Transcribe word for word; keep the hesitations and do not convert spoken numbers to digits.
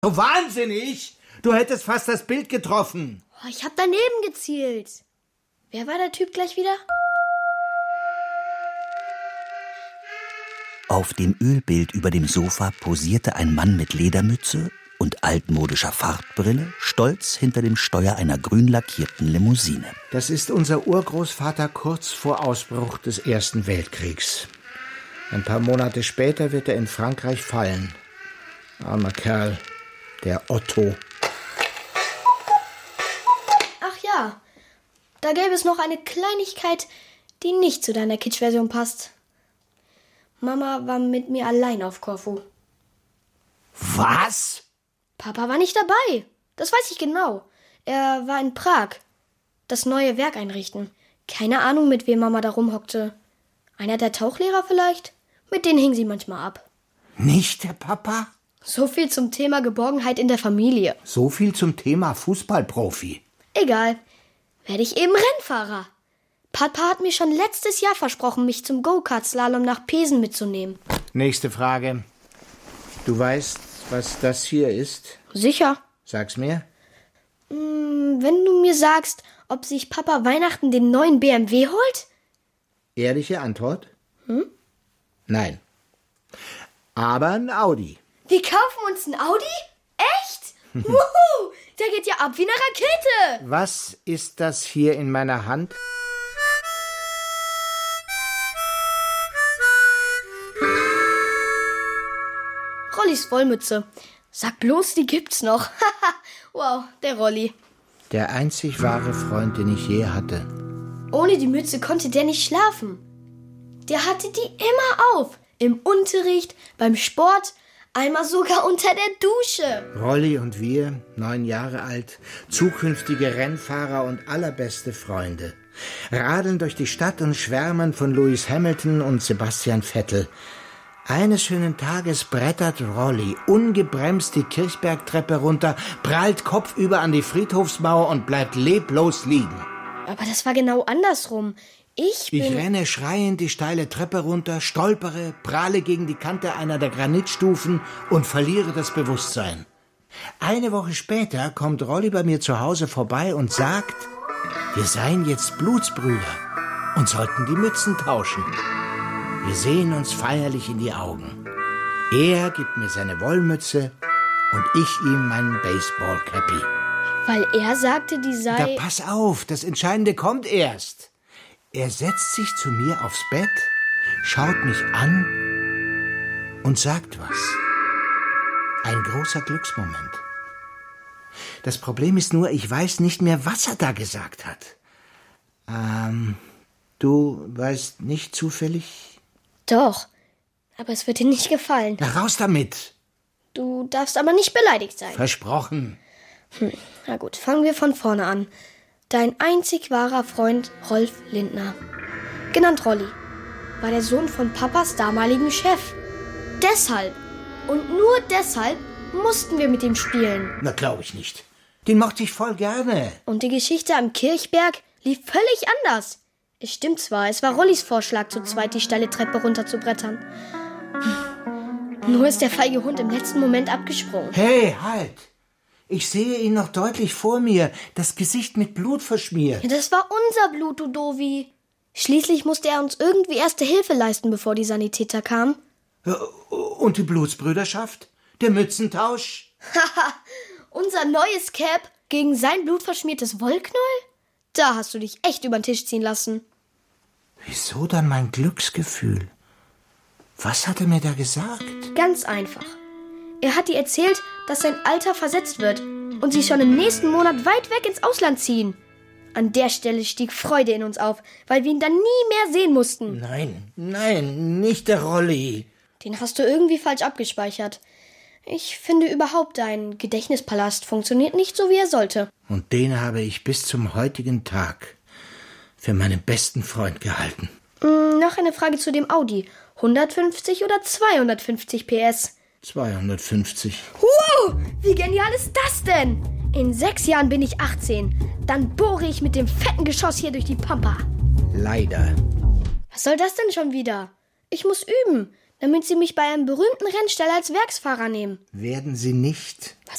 So wahnsinnig! Du hättest fast das Bild getroffen. Oh, ich hab daneben gezielt. Wer war der Typ gleich wieder? Auf dem Ölbild über dem Sofa posierte ein Mann mit Ledermütze und altmodischer Fahrtbrille, stolz hinter dem Steuer einer grün lackierten Limousine. Das ist unser Urgroßvater kurz vor Ausbruch des Ersten Weltkriegs. Ein paar Monate später wird er in Frankreich fallen. Armer Kerl, der Otto. Ach ja, da gäbe es noch eine Kleinigkeit, die nicht zu deiner Kitsch-Version passt. Mama war mit mir allein auf Korfu. Was? Papa war nicht dabei. Das weiß ich genau. Er war in Prag. Das neue Werk einrichten. Keine Ahnung, mit wem Mama da rumhockte. Einer der Tauchlehrer vielleicht? Mit denen hing sie manchmal ab. Nicht der Papa? So viel zum Thema Geborgenheit in der Familie. So viel zum Thema Fußballprofi. Egal. Werde ich eben Rennfahrer. Papa hat mir schon letztes Jahr versprochen, mich zum Go-Kart-Slalom nach Pesen mitzunehmen. Nächste Frage. Du weißt, was das hier ist? Sicher. Sag's mir. Hm, wenn du mir sagst, ob sich Papa Weihnachten den neuen B M W holt? Ehrliche Antwort? Hm? Nein. Aber ein Audi. Wir kaufen uns ein Audi? Echt? Wuhu! Der geht ja ab wie eine Rakete. Was ist das hier in meiner Hand? Rollis Wollmütze. Sag bloß, die gibt's noch. Wow, der Rolli. Der einzig wahre Freund, den ich je hatte. Ohne die Mütze konnte der nicht schlafen. Der hatte die immer auf. Im Unterricht, beim Sport, einmal sogar unter der Dusche. Rolli und wir, neun Jahre alt, zukünftige Rennfahrer und allerbeste Freunde, radeln durch die Stadt und schwärmen von Lewis Hamilton und Sebastian Vettel. Eines schönen Tages brettert Rolli ungebremst die Kirchbergtreppe runter, prallt kopfüber an die Friedhofsmauer und bleibt leblos liegen. Aber das war genau andersrum. Ich bin... Ich renne schreiend die steile Treppe runter, stolpere, pralle gegen die Kante einer der Granitstufen und verliere das Bewusstsein. Eine Woche später kommt Rolli bei mir zu Hause vorbei und sagt, wir seien jetzt Blutsbrüder und sollten die Mützen tauschen. Wir sehen uns feierlich in die Augen. Er gibt mir seine Wollmütze und ich ihm meinen Baseball-Cappy. Weil er sagte, die sei... Da pass auf, das Entscheidende kommt erst. Er setzt sich zu mir aufs Bett, schaut mich an und sagt was. Ein großer Glücksmoment. Das Problem ist nur, ich weiß nicht mehr, was er da gesagt hat. Ähm, du weißt nicht zufällig... Doch, aber es wird dir nicht gefallen. Na, raus damit! Du darfst aber nicht beleidigt sein. Versprochen. Hm, na gut, fangen wir von vorne an. Dein einzig wahrer Freund Rolf Lindner, genannt Rolli, war der Sohn von Papas damaligen Chef. Deshalb und nur deshalb mussten wir mit ihm spielen. Na, glaube ich nicht. Den mochte ich voll gerne. Und die Geschichte am Kirchberg lief völlig anders. Es stimmt zwar, es war Rollis Vorschlag, zu zweit die steile Treppe runterzubrettern. Hm. Nur ist der feige Hund im letzten Moment abgesprungen. Hey, halt! Ich sehe ihn noch deutlich vor mir, das Gesicht mit Blut verschmiert. Ja, das war unser Blut, du Dovi. Schließlich musste er uns irgendwie erste Hilfe leisten, bevor die Sanitäter kamen. Und die Blutsbrüderschaft? Der Mützentausch? Haha, unser neues Cap gegen sein blutverschmiertes Wollknäuel? Da hast du dich echt über den Tisch ziehen lassen. Wieso dann mein Glücksgefühl? Was hat er mir da gesagt? Ganz einfach. Er hat dir erzählt, dass sein Alter versetzt wird und sie schon im nächsten Monat weit weg ins Ausland ziehen. An der Stelle stieg Freude in uns auf, weil wir ihn dann nie mehr sehen mussten. Nein, nein, nicht der Rolli. Den hast du irgendwie falsch abgespeichert. Ich finde überhaupt, dein Gedächtnispalast funktioniert nicht so, wie er sollte. Und den habe ich bis zum heutigen Tag für meinen besten Freund gehalten. Mm, noch eine Frage zu dem Audi. hundertfünfzig oder zweihundertfünfzig P S? zweihundertfünfzig. Wow, wie genial ist das denn? In sechs Jahren bin ich achtzehn. Dann bohre ich mit dem fetten Geschoss hier durch die Pampa. Leider. Was soll das denn schon wieder? Ich muss üben. damit Sie mich bei einem berühmten Rennstall als Werksfahrer nehmen. Werden Sie nicht. Was